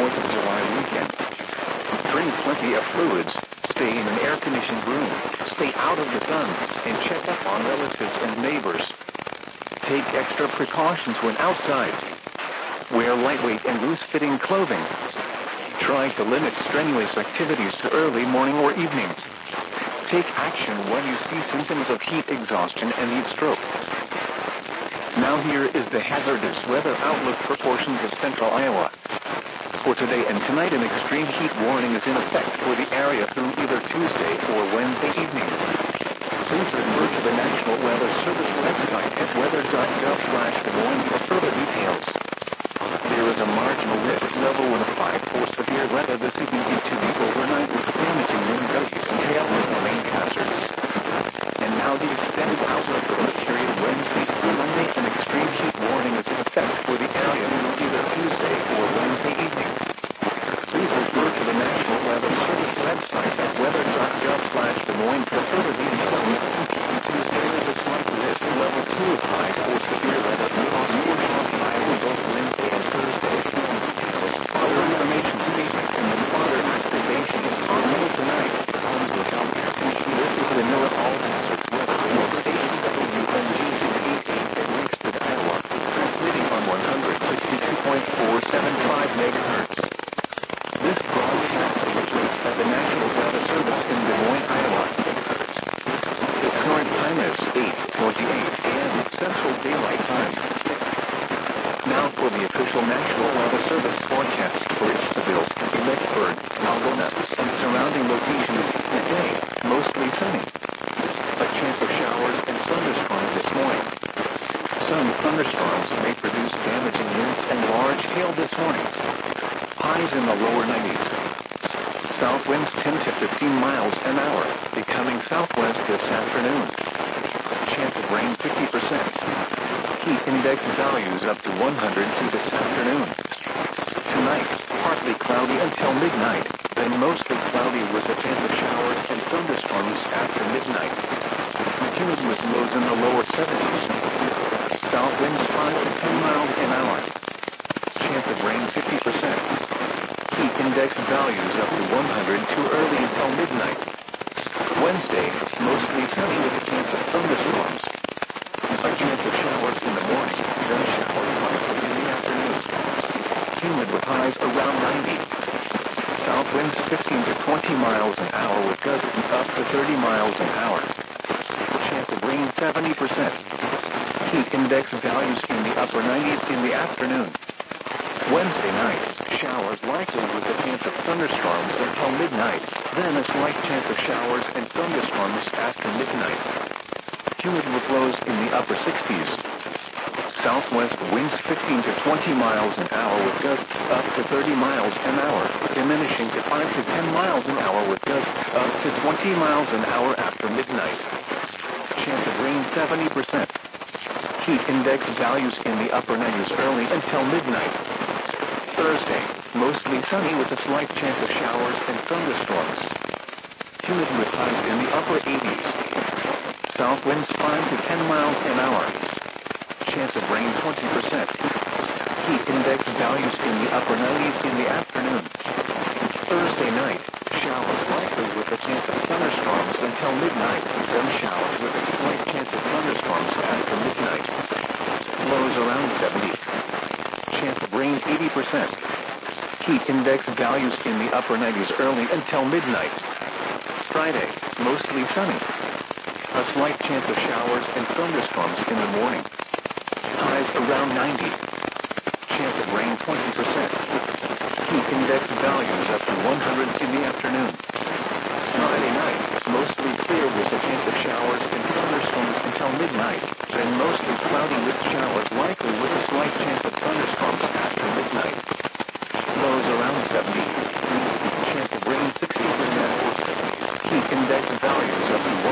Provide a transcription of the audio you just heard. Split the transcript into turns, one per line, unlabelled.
4th of July weekend. Drink plenty of fluids, stay in an air-conditioned room, stay out of the sun, and check up on relatives and neighbors. Take extra precautions when outside. Wear lightweight and loose-fitting clothing. Try to limit strenuous activities to early morning or evenings. Take action when you see symptoms of heat exhaustion and heat stroke. Now here is the hazardous weather outlook for portions of central Iowa. For today and tonight, an extreme heat warning is in effect for the area through either Tuesday or Wednesday evening. Please refer to the National Weather Service website at weather.gov/Des Moines for further details. There is a marginal risk level of 5 for severe weather this evening into the overnight with damaging wind gusts and hail as the main hazards. And now the extended outlook for the period Wednesday through Monday. An extreme heat warning is in effect for the area through either Tuesday or Wednesday evening. Please refer to the National Weather Service website at weather.gov/Des Moines for further details. There is a slight risk level 2 of 5 for severe weather across portions of Iowa both Wednesday and Thursday. Water information statement and the water activation is on hold tonight. Homes without air conditioning. This is the NOAA All Hazard Weather Report station WNGC 88 in Langston, Iowa, transmitting on 162.475 megahertz. This broadcast originates at the National Weather Service in Des Moines, Iowa. The current time is 8:28 a.m. Central Daylight Time. Now for the official National Weather Service forecast for Eastville, Emmetsburg, Algona, and surrounding locations. Today, mostly sunny. A chance of showers and thunderstorms this morning. Some thunderstorms may produce damaging winds and large hail this morning. Highs in the lower 90s. South winds 10 to 15 miles an hour, becoming southwest this afternoon. Chance of rain 50%. Heat index values up to 102 this afternoon. Tonight, partly cloudy until midnight, then mostly cloudy with a chance of showers and thunderstorms after midnight. Cumulus lows in the lower 70s. South winds 5 to 10 miles an hour. Chance of rain 50%. Heat index values up to 100 too early until midnight. Wednesday, mostly sunny with a chance of thunderstorms. A chance of showers in the morning, then showers likely in the afternoon. Humid with highs around 90. South winds 15 to 20 miles an hour with gusts up to 30 miles an hour. Chance of rain 70%. Heat index values in the upper 90s in the afternoon. Wednesday night, showers likely with a chance of thunderstorms until midnight, then a slight chance of showers and thunderstorms after midnight. Humid with lows in the upper 60s. Southwest winds 15 to 20 miles an hour with gusts up to 30 miles an hour, diminishing to 5 to 10 miles an hour with gusts up to 20 miles an hour after midnight. Chance of rain 70%. Heat index values in the upper 90s early until midnight. Thursday, mostly sunny with a slight chance of showers and thunderstorms. Humid with highs in the upper 80s. South winds 5 to 10 miles an hour. Chance of rain 20%. Heat index values in the upper 90s in the afternoon. Thursday night, showers likely with a chance of thunderstorms until midnight, then showers with a slight chance of thunderstorms after midnight. Lows around 70. Chance of rain 80%. Heat index values in the upper 90s early until midnight. Friday, mostly sunny. A slight chance of showers and thunderstorms in the morning. Highs around 90. Chance of rain 20%. Heat index values up to 100 in the afternoon. Friday night, mostly clear with a chance of showers and thunderstorms until midnight, then mostly cloudy with showers likely with a slight chance of thunderstorms after midnight. Lows around 70. Chance of rain 60%. Heat index values up to